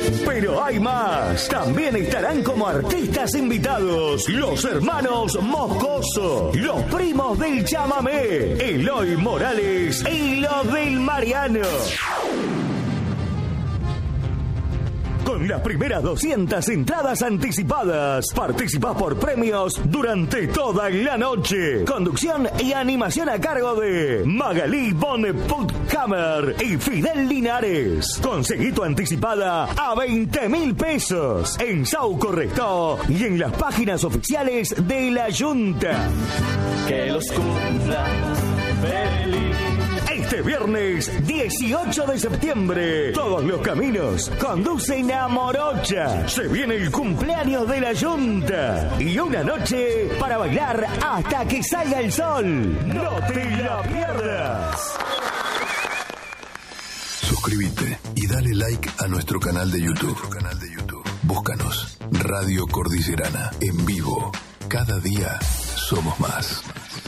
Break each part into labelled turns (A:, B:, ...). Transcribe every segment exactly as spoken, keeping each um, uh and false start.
A: Pero hay más. También estarán como artistas invitados los hermanos Moscoso, los primos del chamamé, Eloy Morales y los del Mariano. Con las primeras doscientas entradas anticipadas, participás por premios durante toda la noche. Conducción y animación a cargo de Magalí von Puttkammer y Fidel Linares. Conseguí tu anticipada a veinte mil pesos en Sauco Restó y en las páginas oficiales de la Junta.
B: Que los cumpla feliz.
A: Este viernes dieciocho de septiembre, todos los caminos conducen a Morocha. Se viene el cumpleaños de la Junta y una noche para bailar hasta que salga el sol. ¡No te la pierdas!
C: Suscríbete y dale like a nuestro canal de YouTube. Búscanos Radio Cordillerana en vivo. Cada día somos más.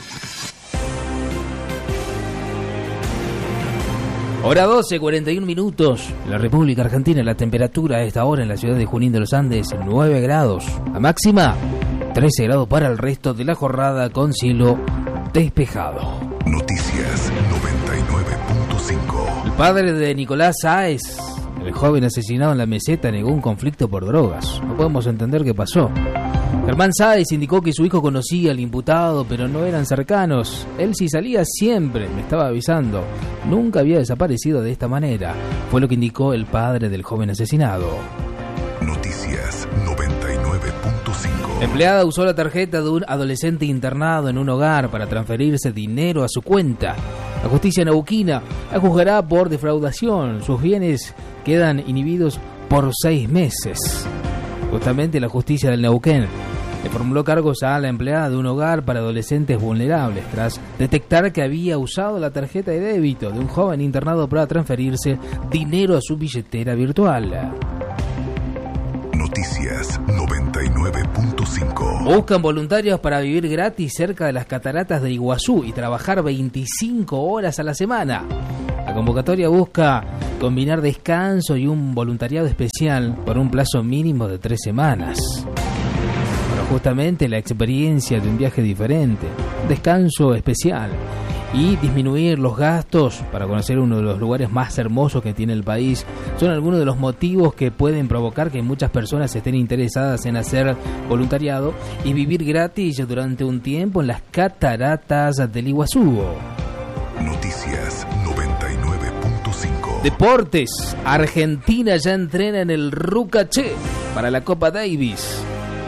D: Hora doce, cuarenta y un minutos. En la República Argentina, la temperatura a esta hora en la ciudad de Junín de los Andes, nueve grados. La máxima, trece grados para el resto de la jornada con cielo despejado.
C: Noticias noventa y nueve punto cinco.
D: El padre de Nicolás Sáez, el joven asesinado en la meseta, negó un conflicto por drogas. No podemos entender qué pasó. Germán Sáez indicó que su hijo conocía al imputado, pero no eran cercanos. Él sí salía siempre, me estaba avisando. Nunca había desaparecido de esta manera. Fue lo que indicó el padre del joven asesinado.
C: Noticias noventa y nueve punto cinco.
D: Empleada usó la tarjeta de un adolescente internado en un hogar para transferirse dinero a su cuenta. La justicia neuquina la juzgará por defraudación. Sus bienes quedan inhibidos por seis meses. Justamente la justicia del Neuquén le formuló cargos a la empleada de un hogar para adolescentes vulnerables tras detectar que había usado la tarjeta de débito de un joven internado para transferirse dinero a su billetera virtual.
C: Noticias noventa y nueve punto cinco.
D: Buscan voluntarios para vivir gratis cerca de las cataratas de Iguazú y trabajar veinticinco horas a la semana. La convocatoria busca combinar descanso y un voluntariado especial por un plazo mínimo de tres semanas. Pero justamente la experiencia de un viaje diferente, descanso especial y disminuir los gastos para conocer uno de los lugares más hermosos que tiene el país son algunos de los motivos que pueden provocar que muchas personas estén interesadas en hacer voluntariado y vivir gratis durante un tiempo en las cataratas del Iguazú.
C: Noticias noventa y nueve punto cinco.
D: Deportes. Argentina ya entrena en el Rucaché para la Copa Davis.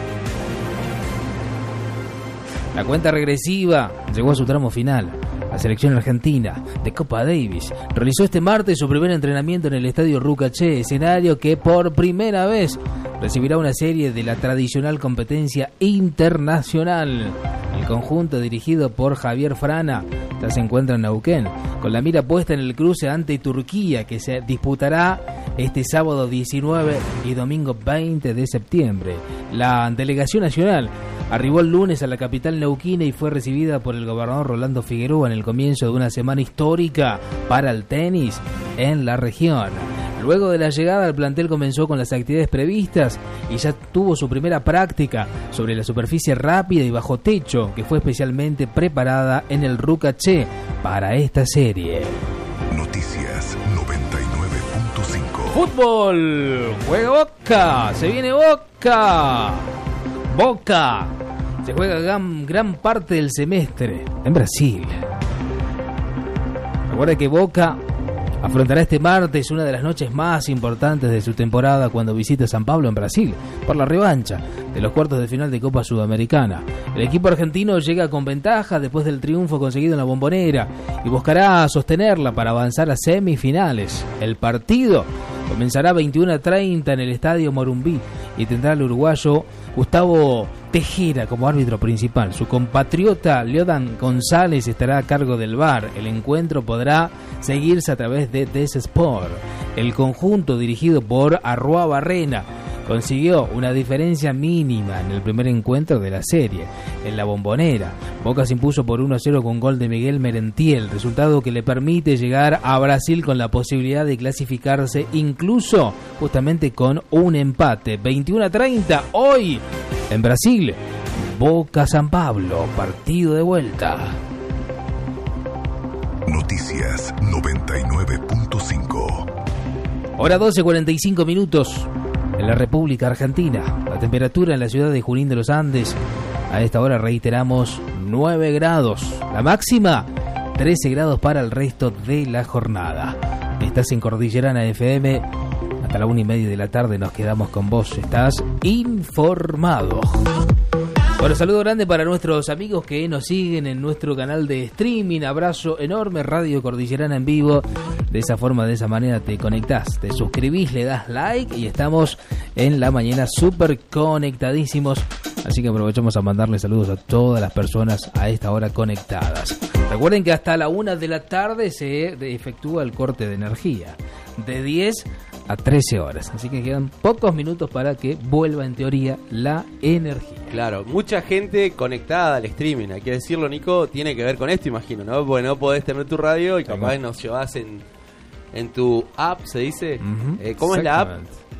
D: La cuenta regresiva llegó a su tramo final. La selección argentina de Copa Davis realizó este martes su primer entrenamiento en el estadio Rucaché, escenario que por primera vez recibirá una serie de la tradicional competencia internacional. El conjunto dirigido por Javier Frana ya se encuentra en Neuquén, con la mira puesta en el cruce ante Turquía, que se disputará este sábado diecinueve y domingo veinte de septiembre. La delegación nacional arribó el lunes a la capital neuquina y fue recibida por el gobernador Rolando Figueroa en el comienzo de una semana histórica para el tenis en la región. Luego de la llegada, el plantel comenzó con las actividades previstas y ya tuvo su primera práctica sobre la superficie rápida y bajo techo, que fue especialmente preparada en el Rucaché para esta serie.
C: Noticias noventa y nueve punto cinco.
D: Fútbol, juega Boca, se viene Boca. Boca se juega gran, gran parte del semestre en Brasil. Recuerda que Boca afrontará este martes una de las noches más importantes de su temporada cuando visite San Pablo en Brasil por la revancha de los cuartos de final de Copa Sudamericana. El equipo argentino llega con ventaja después del triunfo conseguido en la Bombonera y buscará sostenerla para avanzar a semifinales. El partido comenzará a veintiuna a treinta en el estadio Morumbí y tendrá al uruguayo Gustavo Tejera como árbitro principal. Su compatriota Leodan González estará a cargo del V A R. El encuentro podrá seguirse a través de D E S Sport. El conjunto dirigido por Arrua Barrena consiguió una diferencia mínima en el primer encuentro de la serie. En la Bombonera, Boca se impuso por uno a cero con gol de Miguel Merentiel, resultado que le permite llegar a Brasil con la posibilidad de clasificarse incluso justamente con un empate. veintiuno a treinta hoy en Brasil. Boca San Pablo, partido de vuelta.
C: Noticias noventa y nueve punto cinco.
D: Hora doce, cuarenta y cinco minutos en la República Argentina. La temperatura en la ciudad de Junín de los Andes, a esta hora reiteramos, nueve grados. La máxima, trece grados para el resto de la jornada. Estás en Cordillerana F M. Hasta la una y media de la tarde nos quedamos con vos. Estás informado. Bueno, saludo grande para nuestros amigos que nos siguen en nuestro canal de streaming. Abrazo enorme, Radio Cordillerana en vivo. De esa forma, de esa manera te conectás, te suscribís, le das like y estamos en la mañana súper conectadísimos. Así que aprovechamos a mandarle saludos a todas las personas a esta hora conectadas. Recuerden que hasta la una de la tarde se efectúa el corte de energía. De diez a trece horas. Así que quedan pocos minutos para que vuelva en teoría la energía.
E: Claro, mucha gente conectada al streaming, hay que decirlo, Nico, tiene que ver con esto, imagino, ¿no? Porque no podés tener tu radio y capaz nos llevas en, en tu app, ¿se dice? Uh-huh. eh, ¿Cómo es la app?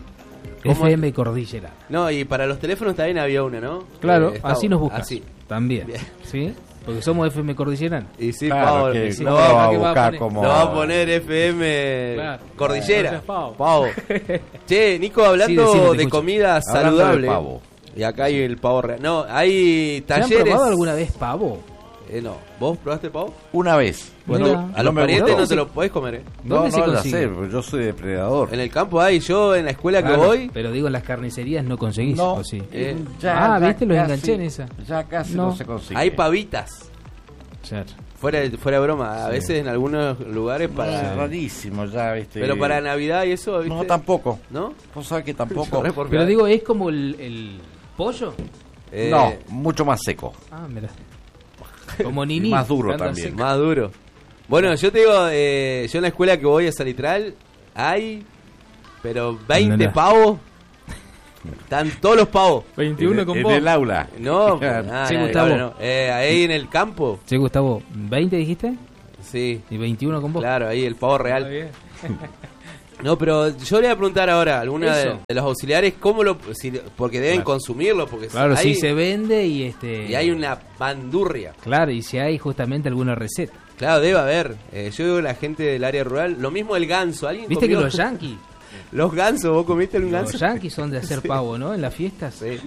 D: F M Cordillera.
E: No, y para los teléfonos también había una, ¿no?
D: Claro,
E: eh,
D: así nos buscas.
E: Así.
D: También. Bien. ¿Sí? Porque somos F M Cordillera.
E: Y sí,
F: claro,
E: Pavo,
F: que
E: sí,
F: no
E: no,
F: va a
E: ¿qué
F: buscar
E: va a poner?
F: como...
E: No va a poner F M
D: claro.
E: Cordillera.
D: Claro, Pavo.
E: Pavo. Che, Nico, hablando
D: sí, decime,
E: de comida
F: hablando
E: saludable.
F: Pavo.
E: Y acá hay el pavo real. No, hay talleres.
D: ¿Te han probado alguna vez pavo?
E: Eh, no. ¿Vos probaste pavo?
F: Una vez.
E: Bueno,
D: Mira.
E: a los
F: No me
E: parientes
F: gustó.
E: no te lo podés comer, ¿eh?
F: No,
D: ¿Dónde se
F: no, ya
D: consigue?
F: sé, pero yo soy depredador.
E: En el campo hay, yo en la escuela
D: Claro,
E: que voy.
D: pero digo, en las carnicerías no conseguís,
F: No.
D: ¿o sí?
E: Eh,
D: Ah, ¿viste? Los
F: casi-
D: enganché en esa.
F: Ya casi
D: No.
F: no, se consigue.
E: Hay pavitas.
D: Claro.
E: Fuera de, fuera de broma, a
D: Sí.
E: veces en algunos lugares
F: No,
E: para...
F: es rarísimo ya, ¿viste?
E: Pero para Navidad y eso, ¿viste?
F: No, tampoco.
E: ¿No?
F: Vos sabés que tampoco.
E: Sorry por
D: Pero
E: fiar.
D: digo, ¿es como el, el pollo?
E: Eh,
F: No, mucho más seco.
D: Ah, mira. Como
F: Y
D: Nini.
F: más duro
D: que anda
F: también.
D: seca.
E: Más duro. Bueno, yo te digo, eh, yo en la escuela que voy a Salitral, hay, pero veinte
D: Mirá.
E: pavos. Están todos los pavos.
D: veintiuno
F: en,
D: con
F: en
D: vos.
F: el aula.
E: No,
F: Claro.
E: nada,
D: Sí,
E: nada,
D: Gustavo.
E: no, no. Eh, ahí en el campo,
D: Sí, Gustavo, ¿veinte dijiste?
E: sí,
D: Y veintiuno con vos.
E: claro, ahí el pavo
D: Está
E: real.
D: bien.
E: No, pero yo le voy a preguntar ahora a alguna de,
D: Eso.
E: de los auxiliares cómo lo, si, porque deben
D: Claro.
E: consumirlo, porque
D: Claro,
E: hay,
D: si se vende y este...
E: y hay una bandurria.
D: Claro, y si hay justamente alguna receta.
E: Claro, debe haber. Eh, yo digo la gente del área rural, lo mismo el ganso. ¿Alguien
D: Viste que
E: comió?
D: los yanquis,
E: Los gansos, ¿vos comiste un
D: los
E: ganso?
D: yanquis son de hacer pavo, ¿no? En las fiestas.
E: Sí.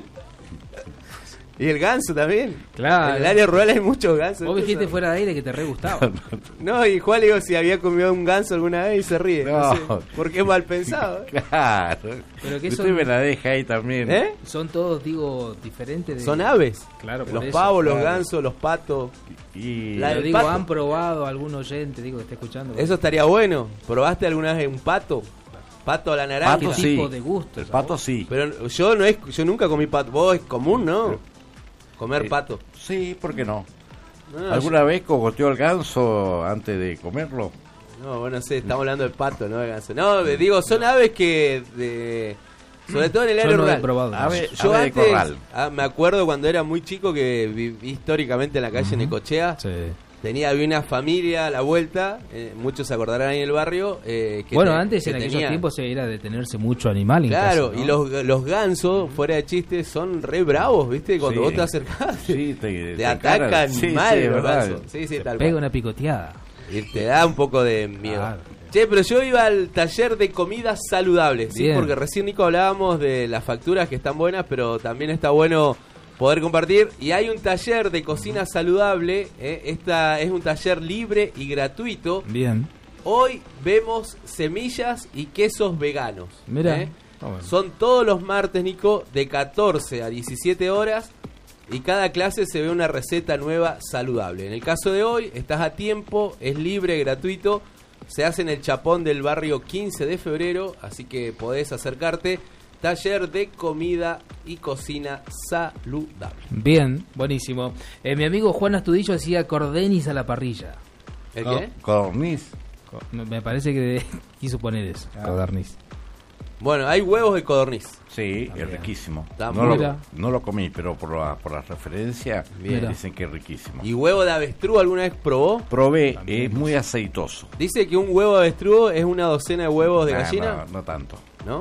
E: Y el ganso también.
D: Claro.
E: En el área rural hay muchos gansos.
D: Vos dijiste fuera de aire que te re gustaba.
E: No, y Juan le digo si había comido un ganso alguna vez y se ríe. No,
F: No.
E: sé, porque es mal pensado. ¿eh?
F: Claro.
D: Pero que
F: Usted
D: son-
F: me la deja ahí también.
E: ¿Eh?
D: Son todos, digo, diferentes de...
E: Son aves.
D: Claro, por
E: Los
D: eso.
E: pavos, los
F: claro.
E: gansos, los patos.
F: Y
E: La
D: Pero
E: del
D: digo,
E: pato.
D: han probado algún oyente, digo, que está escuchando.
E: Eso estaría bueno. ¿Probaste alguna vez un pato? Pato a la naranja.
D: ¿Qué
F: Pato
D: tipo
F: sí.
D: de gusto?
F: El pato sí.
E: Pero yo no es, yo nunca comí pato. Vos es común, ¿no? Comer
F: Eh,
E: pato.
F: Sí, ¿por qué no?
E: No,
F: ¿Alguna vez cogoteó el ganso antes de comerlo?
E: No, bueno, no sé, estamos hablando del pato, no del ganso. No, de- digo, son aves que, de, sobre todo en el
D: Yo
E: área
D: no he
E: rural.
D: probado.
F: Ave-
D: eso.
E: Yo
F: ave de
E: antes,
F: corral.
E: ah, me acuerdo cuando era muy chico que viví históricamente en la calle Necochea.
D: Sí.
E: Tenía, había una familia a la vuelta, eh, muchos se acordarán ahí en el barrio. eh, que
D: Bueno,
E: te-
D: antes
E: que
D: en aquellos
E: tenía-
D: tiempos era de tenerse mucho animal en
E: Claro,
D: casa, ¿no?
E: y los, los gansos, fuera de chiste, son re bravos, ¿viste? Cuando
F: Sí.
E: vos te acercás,
F: Sí, te,
E: te atacan
F: Sí,
E: mal
F: sí, es
E: los
F: verdad.
E: gansos. Sí, sí, tal
D: Pega
E: cual.
D: una picoteada.
E: Y te da un poco de miedo.
D: Claro.
E: Che, pero yo iba al taller de comidas saludables, ¿sí?
D: Bien.
E: Porque recién, Nico, hablábamos de las facturas que están buenas, pero también está bueno poder compartir. Y hay un taller de cocina saludable, ¿eh? Esta es un taller libre y gratuito.
D: Bien.
E: Hoy vemos semillas y quesos veganos.
D: Mira.
E: ¿eh?
D: Ah, bueno.
E: Son todos los martes, Nico, de catorce a diecisiete horas. Y cada clase se ve una receta nueva saludable. En el caso de hoy, estás a tiempo, es libre, gratuito. Se hace en el Chapón del barrio quince de febrero, así que podés acercarte. Taller de comida y cocina saludable.
D: Bien, buenísimo. Eh, mi amigo Juan Astudillo hacía cordenis a la parrilla.
E: ¿El
F: Co-
E: qué?
F: Codorniz.
D: Co- Me me parece que quiso poner eso.
F: Ah.
D: Codorniz.
E: Bueno, hay huevos de codorniz.
F: Sí,
D: Ah,
F: es
D: bien.
F: riquísimo.
E: Está
F: No
E: muy
F: lo,
D: bien.
F: no lo comí, pero por la, por la referencia
D: Bien.
F: dicen que es riquísimo.
E: ¿Y huevo de avestruz alguna vez probó?
F: Probé,
D: También.
F: es muy aceitoso.
E: Dice que un huevo de avestruz es una docena de huevos de
F: Nah,
E: gallina.
F: No, no tanto.
E: ¿No?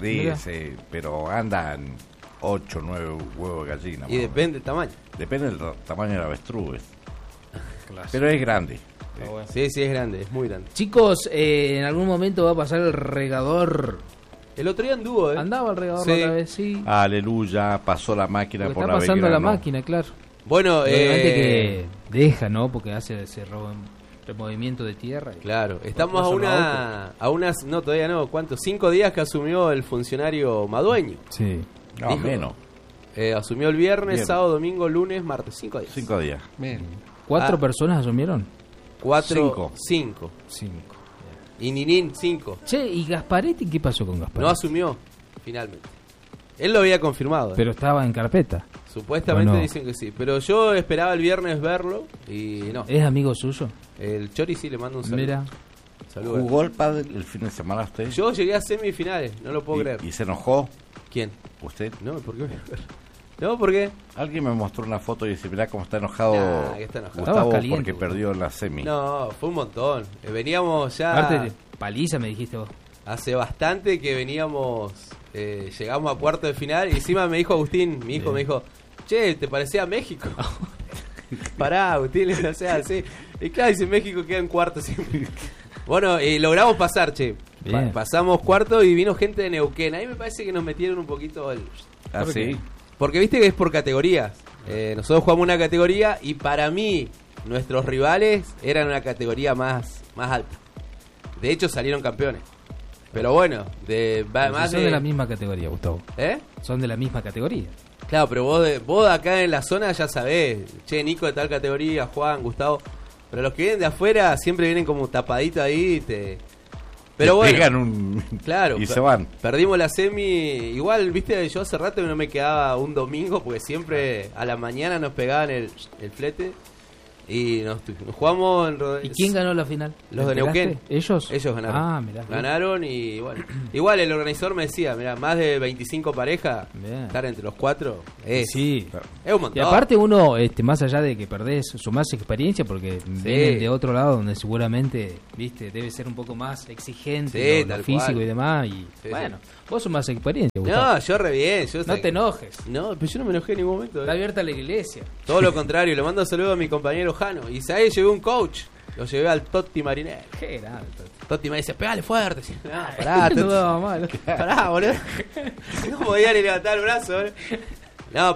F: Sí, sí, pero andan ocho, nueve huevos de gallina.
E: Y depende del tamaño.
F: Depende del ta- tamaño del avestruz. Pero es grande.
E: Sí, sí, es grande, es muy grande.
D: Chicos, eh, en algún momento va a pasar el regador.
E: El otro día anduvo, ¿eh?
D: Andaba el regador
E: Sí.
D: otra vez, sí.
F: Aleluya, pasó la máquina
D: Porque
F: por
D: está
F: la
D: pasando la
F: Belgrano.
D: máquina, claro.
E: Bueno,
D: Obviamente
E: eh,
D: que deja, ¿no? Porque hace ese ro- removimiento de tierra. y-
E: claro, estamos a
D: Por eso
E: una, a unas, no, todavía no, ¿cuántos? Cinco días que asumió el funcionario Madueño.
D: Sí.
F: No,
E: Dijo-
F: menos.
E: Eh, asumió el viernes,
F: Viernes.
E: sábado, domingo, lunes, martes, cinco días.
F: Cinco días.
D: ¿Cuatro
E: Ah.
D: personas asumieron?
E: Cuatro,
F: Cinco.
E: cinco.
D: Cinco.
E: Y Ninin, cinco.
D: Che, ¿y Gasparetti qué pasó con Gasparetti?
E: No asumió, finalmente. Él lo había confirmado. ¿eh?
D: Pero estaba en carpeta.
E: Supuestamente
D: ¿o no?
E: dicen que sí. Pero yo esperaba el viernes verlo y no.
D: ¿Es amigo suyo?
E: El Chori sí le mando un saludo.
D: Mira.
E: Saludo.
F: ¿Jugó el pádel el fin de semana usted?
E: Yo llegué a semifinales, no lo puedo
F: ¿Y,
E: creer.
F: y se enojó
E: ¿Quién?
F: usted?
E: No, ¿por qué? No, ¿por qué?
F: Alguien me mostró una foto y dice, mirá cómo está enojado
E: Nah, que está enojado.
F: Gustavo
D: Estabas caliente,
F: porque
D: Gustavo.
F: perdió la semi.
E: No, fue un montón. Eh, Veníamos ya
D: Aparte, de paliza me dijiste vos.
E: hace bastante que veníamos, eh, llegamos a cuarto de final y encima me dijo Agustín, mi hijo
D: Bien.
E: me dijo, che, ¿te parecía a México? Pará, Agustín, o sea, así. Y claro, dice México queda en cuarto siempre. Bueno, y logramos pasar, che. Pa-
D: Bien.
E: pasamos cuarto y vino gente de Neuquén. Ahí me parece que nos metieron un poquito el...
F: ¿Ah,
D: ¿Por
F: sí?
D: qué?
E: Porque viste que es por categorías. Eh, nosotros jugamos una categoría y para mí nuestros rivales eran una categoría más, más alta. De hecho salieron campeones. Pero bueno, de va-
D: Pero si
E: más
D: son
E: de,
D: de la misma categoría, Gustavo.
E: ¿Eh?
D: Son de la misma categoría.
E: Claro, pero vos de, vos de acá en la zona ya sabés. Che, Nico de tal categoría, Juan, Gustavo. Pero los que vienen de afuera siempre vienen como tapaditos ahí y te... Pero
F: Te
E: bueno,
F: pegan un...
E: claro,
F: y
E: per-
F: se van.
E: Perdimos la semi. Igual, viste, yo hace rato que no me quedaba un domingo porque siempre a la mañana nos pegaban el, el flete y nos, nos jugamos en Rod-
D: ¿Y quién ganó la final?
E: Los de
D: ¿Enteraste?
E: Neuquén.
D: ¿Ellos?
E: Ellos ganaron.
D: Ah, mirá.
E: Ganaron y bueno. Igual el organizador me decía, mira, más de veinticinco parejas,
D: Bien.
E: estar entre los cuatro es,
D: Sí.
E: es un
D: Y
E: montón.
D: aparte uno, este, más allá de que perdés, sumás experiencia porque vienen de otro lado donde seguramente, viste, debe ser un poco más exigente
E: Sí,
D: lo- lo,
E: tal
D: físico
E: cual.
D: y demás. Y
E: Sí,
D: bueno,
E: sí.
D: vos sumás experiencia, Gustavo.
E: No, yo re bien. Yo
D: No te enojes.
E: No, pero yo no me enojé en ningún momento.
D: Está
E: eh.
D: abierta la iglesia.
E: Todo lo contrario, le mando saludos a mi compañero Jano. Y ahí llevé un coach. Lo llevé al Totti Marinelli.
D: Qué grande.
E: Totti me dice, pegale fuerte. No, pará,
D: no
E: Totti.
D: daba mal.
E: Pará, boludo. No podía ni levantar el brazo, boludo.